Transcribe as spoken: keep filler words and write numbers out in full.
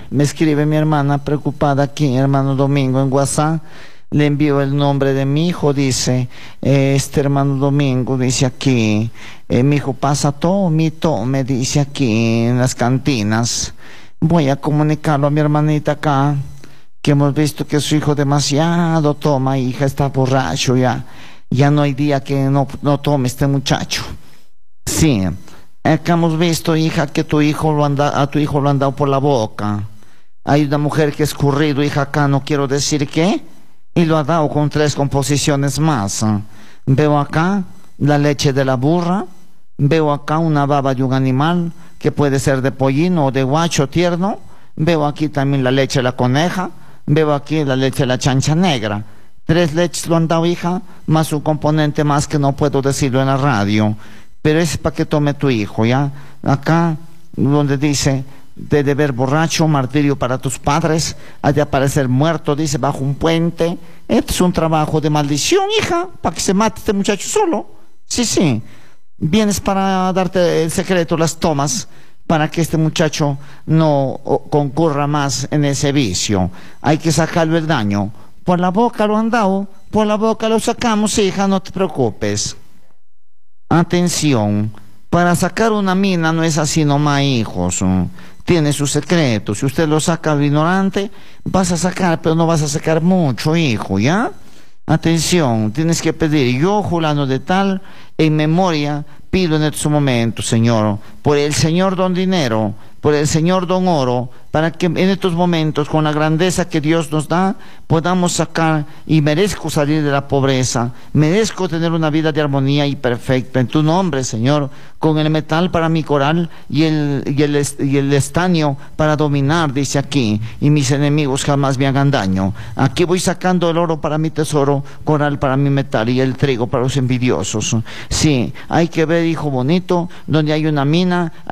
Me escribe mi hermana preocupada aquí, hermano Domingo, en WhatsApp. Le envío el nombre de mi hijo, dice, eh, este hermano Domingo, dice aquí, eh, mi hijo pasa todo, mito, me dice aquí en las cantinas. Voy a comunicarlo a mi hermanita acá, que hemos visto que su hijo demasiado toma, hija, está borracho ya. Ya no hay día que no, no tome este muchacho. Sí, acá hemos visto, hija, que tu hijo lo anda, a tu hijo lo han dado por la boca. Hay una mujer que ha escurrido, hija, acá no quiero decir qué, y lo ha dado con tres composiciones más. Veo acá la leche de la burra, veo acá una baba de un animal, que puede ser de pollino o de guacho tierno, veo aquí también la leche de la coneja, veo aquí la leche de la chancha negra. Tres leches lo han dado, hija, más un componente más que no puedo decirlo en la radio, pero es para que tome tu hijo, ¿ya? Acá, donde dice, de deber borracho, martirio para tus padres, ha de aparecer muerto, dice, bajo un puente. Este es un trabajo de maldición, hija, para que se mate este muchacho solo. Sí, sí, vienes para darte el secreto, las tomas, para que este muchacho no concurra más en ese vicio. Hay que sacarlo el daño. Por la boca lo han dado, por la boca lo sacamos, hija, no te preocupes. Atención, para sacar una mina no es así nomás, hijos. Tiene sus secretos. Si usted lo saca al ignorante, vas a sacar, pero no vas a sacar mucho, hijo, ¿ya? Atención, tienes que pedir, yo, fulano de tal, en memoria, pido en estos momentos, Señor, por el Señor don dinero, por el Señor don oro, para que en estos momentos, con la grandeza que Dios nos da, podamos sacar, y merezco salir de la pobreza, merezco tener una vida de armonía y perfecta, en tu nombre, Señor, con el metal para mi coral y el, y el, y el estaño para dominar, dice aquí, y mis enemigos jamás me hagan daño. Aquí voy sacando el oro para mi tesoro, coral para mi metal y el trigo para los envidiosos. Sí, hay que ver, hijo bonito, donde hay una mina,